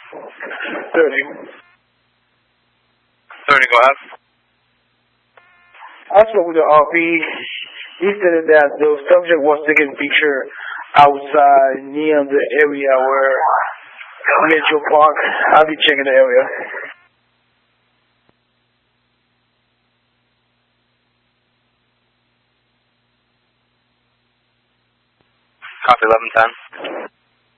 30. 30, go ahead. I spoke with the RP. He said that the subject was taking a picture outside near the area where Metro Park. I'll be checking the area. Copy 1110.